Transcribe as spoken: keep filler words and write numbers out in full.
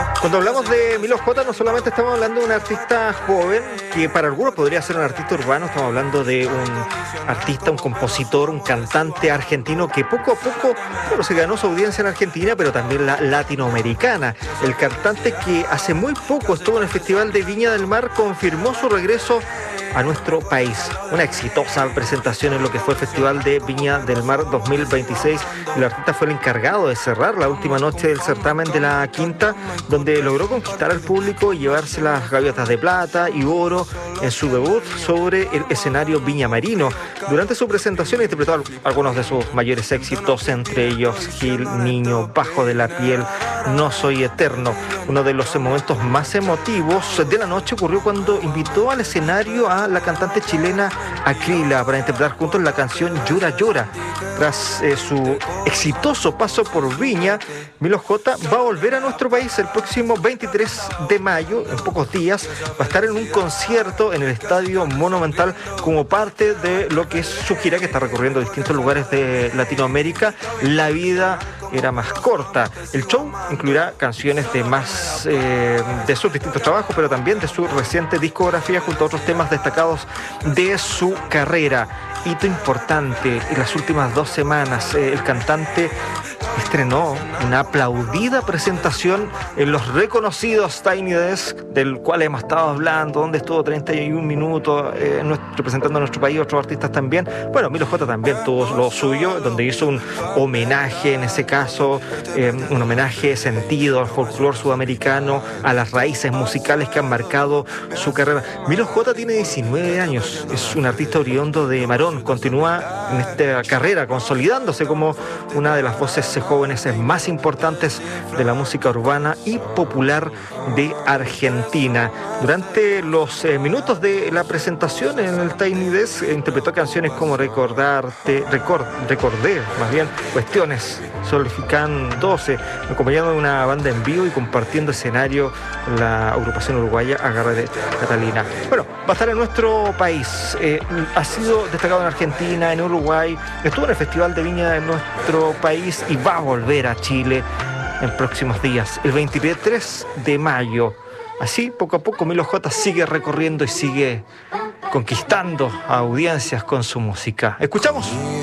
Cuando hablamos de Milo J, no solamente estamos hablando de un artista joven, que para algunos podría ser un artista urbano, estamos hablando de un artista, un compositor, un cantante argentino que poco a poco, bueno, se ganó su audiencia en Argentina, pero también la latinoamericana. El cantante que hace muy poco estuvo en el Festival de Viña del Mar confirmó su regreso a nuestro país. Una exitosa presentación en lo que fue el Festival de Viña del Mar dos mil veintiséis. El artista fue el encargado de cerrar la última noche del certamen de la quinta, donde logró conquistar al público y llevarse las gaviotas de plata y oro en su debut sobre el escenario viñamarino. Durante su presentación interpretó algunos de sus mayores éxitos, entre ellos Gil, Niño, Bajo de la Piel, No Soy Eterno. Uno de los momentos más emotivos de la noche ocurrió cuando invitó al escenario a la cantante chilena Acrila para interpretar juntos la canción Llora Llora. Tras eh, su exitoso paso por Viña, Milo J va a volver a nuestro país el próximo veintitrés de mayo, en pocos días. Va a estar en un concierto en el Estadio Monumental como parte de lo que es su gira, que está recorriendo distintos lugares de Latinoamérica. La vida era más corta. El show incluirá canciones de más eh, de sus distintos trabajos, pero también de su reciente discografía, junto a otros temas destacados de su carrera. Hito importante: en las últimas dos semanas eh, el cantante estrenó una aplaudida presentación en los reconocidos Tiny Desk, del cual hemos estado hablando, donde estuvo treinta y un minutos eh, representando a nuestro país, otros artistas también. Bueno, Milo J también tuvo lo suyo, donde hizo un homenaje, en ese caso, eh, un homenaje sentido al folclore sudamericano, a las raíces musicales que han marcado su carrera. Milo J tiene diecinueve años, es un artista oriundo de Marón, continúa en esta carrera consolidándose como una de las voces jóvenes más importantes de la música urbana y popular de Argentina. Durante los eh, minutos de la presentación en el Tiny Desk eh, interpretó canciones como Recordarte, record, Recordé, más bien, Cuestiones, Solifican doce, acompañado de una banda en vivo y compartiendo escenario con la agrupación uruguaya Agarre de Catalina. Bueno, va a estar en nuestro país, eh, ha sido destacado en Argentina, en Uruguay, estuvo en el Festival de Viña de nuestro país y va a volver a Chile en próximos días, el veintitrés de mayo. Así, poco a poco, Milo J sigue recorriendo y sigue conquistando audiencias con su música. Escuchamos.